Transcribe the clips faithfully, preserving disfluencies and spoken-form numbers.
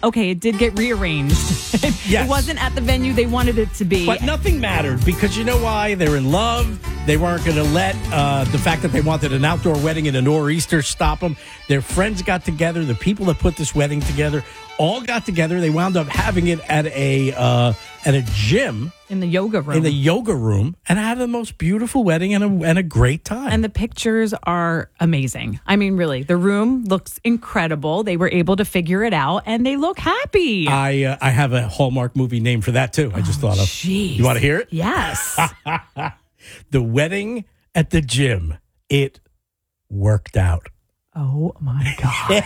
okay, it did get rearranged. Yes. It wasn't at the venue they wanted it to be. But nothing mattered because you know why? They're in love. They weren't going to let uh, the fact that they wanted an outdoor wedding in a nor'easter stop them. Their friends got together. The people that put this wedding together all got together. They wound up having it at a uh, at a gym. In the yoga room. In the yoga room. And had the most beautiful wedding and a, and a great time. And the pictures are amazing. I mean, really, the room looks incredible. They were able to figure it out, and they look happy. I uh, I have a Hallmark movie name for that, too. I just oh, thought of. Geez. You want to hear it? Yes. The wedding at the gym. It worked out. Oh, my God.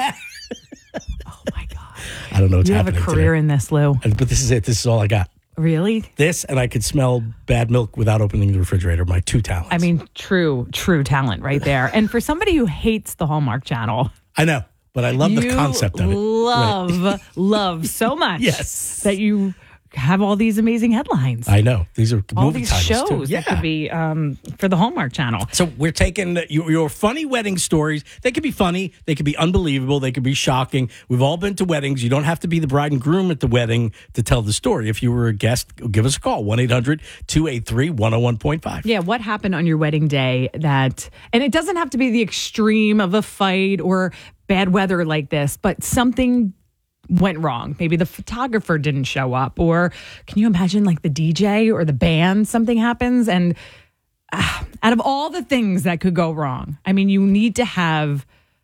Oh, my God. I don't know what's you happening You have a career today. in this, Lou. But this is it. This is all I got. Really? This, and I could smell bad milk without opening the refrigerator. My two talents. I mean, true, true talent right there. And for somebody who hates the Hallmark Channel. I know, but I love you the concept of it. love, right. love so much. Yes. That you have all these amazing headlines. I know. These are all movie these titles, shows too. Yeah. that could be um, for the Hallmark Channel. So we're taking your, your funny wedding stories. They could be funny. They could be unbelievable. They could be shocking. We've all been to weddings. You don't have to be the bride and groom at the wedding to tell the story. If you were a guest, give us a call. one eight hundred two eight three one oh one point five. Yeah, what happened on your wedding day that, and it doesn't have to be the extreme of a fight or bad weather like this, but something went wrong. Maybe the photographer didn't show up, or can you imagine like the D J or the band, something happens, and uh, out of all the things that could go wrong, I mean, you need to have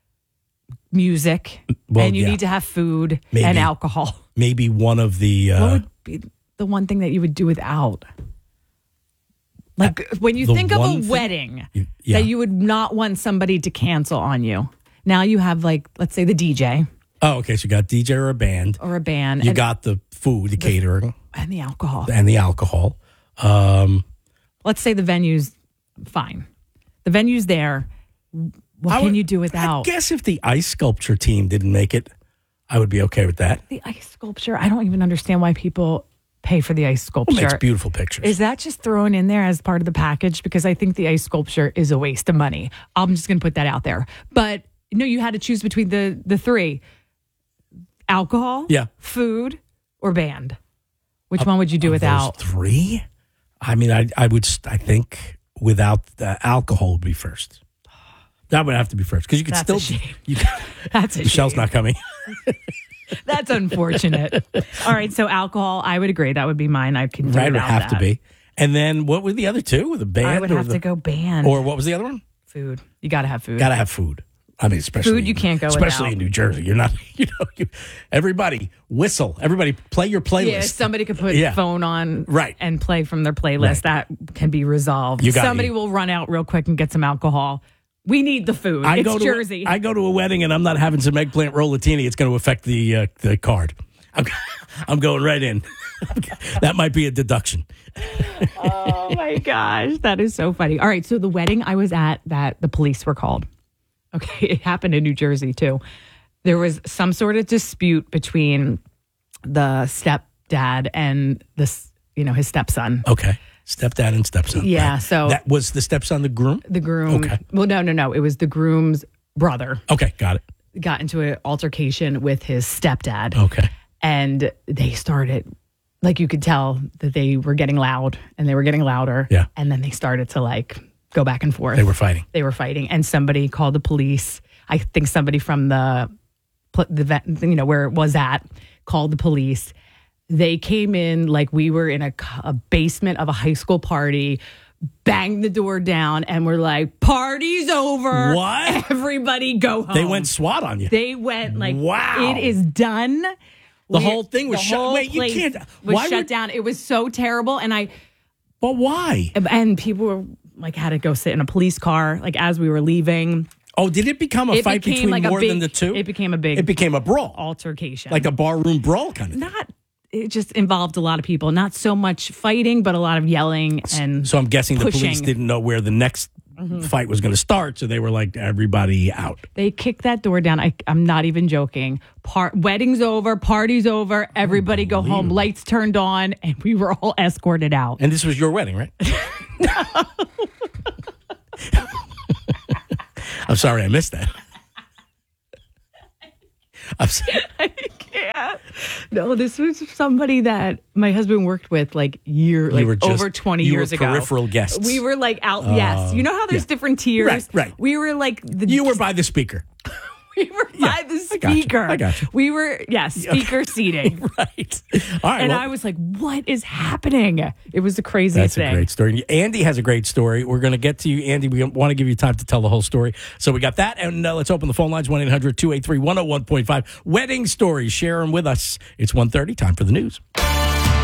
music well, and you yeah. need to have food maybe, and alcohol. Maybe one of the... Uh, what would be the one thing that you would do without? Like uh, when you think of a thing? wedding you, yeah. that you would not want somebody to cancel on you. Now you have like, let's say the D J. Oh, okay. So you got D J or a band. Or a band. You and, got the food, the, the catering. And the alcohol. And the alcohol. Um, Let's say the venue's fine. The venue's there. What can would, you do without? I guess if the ice sculpture team didn't make it, I would be okay with that. The ice sculpture, I don't even understand why people pay for the ice sculpture. It makes beautiful pictures. Is that just thrown in there as part of the package? Because I think the ice sculpture is a waste of money. I'm just going to put that out there. But no, you had to choose between the the three. Alcohol, yeah, food, or band. Which uh, one would you do of without? Those three? I mean, I I would. I think without the alcohol would be first. That would have to be first because you could That's still. A shame. You could, That's a Michelle's shame. not coming. That's unfortunate. All right, so alcohol, I would agree. That would be mine. I can do right. It would without have that. to be. And then what were the other two? The band. I would or have the, to go band. Or what was the other one? Food. You got to have food. Got to have food. I mean, especially food, you can't go especially without. in New Jersey. You're not, you know, you, everybody whistle. Everybody play your playlist. Yeah, somebody could put yeah. phone on right. and play from their playlist. Right. That can be resolved. You got somebody you. will run out real quick and get some alcohol. We need the food. I it's go to Jersey. A, I go to a wedding and I'm not having some eggplant rollatini. It's going to affect the uh, the card. I'm, I'm going right in. That might be a deduction. Oh my gosh, that is so funny. All right, so the wedding I was at that the police were called. Okay, it happened in New Jersey too. There was some sort of dispute between the stepdad and this, you know, his stepson. Okay. Stepdad and stepson. Yeah, right. so that was the stepson, the groom? The groom. Okay. Well, no, no, no. It was the groom's brother. Okay, got it. Got into an altercation with his stepdad. Okay. And they started, like you could tell that they were getting loud and they were getting louder. Yeah. And then they started to like go back and forth. They were fighting. They were fighting. And somebody called the police. I think somebody from the, the vet, you know, where it was at, called the police. They came in like we were in a, a basement of a high school party, banged the door down, and were like, party's over. What? Everybody go home. They went SWAT on you. They went like, wow. It is done. The we, whole thing was shut. Wait, you can't. Was why shut would, down. It was so terrible. And I. But why? And people were like, had to go sit in a police car, like as we were leaving. Oh, did it become a it fight between like more big, than the two? It became a big. It became a brawl. Altercation. Like a barroom brawl kind of thing. Not. It just involved a lot of people. Not so much fighting, but a lot of yelling and So I'm guessing pushing. the police didn't know where the next mm-hmm. fight was going to start, so they were like, everybody out. They kicked that door down. I, I'm not even joking. Par- wedding's over, party's over, everybody go home, lights turned on, and we were all escorted out. And this was your wedding, right? I'm sorry I missed that. I'm sorry. I can't. No, this was somebody that my husband worked with like year, like were just- over twenty you years were ago. peripheral guests. We were like out. yes, you know how there's yeah. different tiers. Right, right. We were like the. You were by the speaker. We were Yeah, by the I got you. speaker. I got you. We were yes, speaker seating. Right. All right. And well, I was like, "What is happening?" It was the craziest that's a thing. great story. Andy has a great story. We're going to get to you, Andy. We want to give you time to tell the whole story. So we got that. And uh, let's open the phone lines, one eight hundred two eight three one oh one point five. Wedding stories. Share them with us. It's one thirty. Time for the news.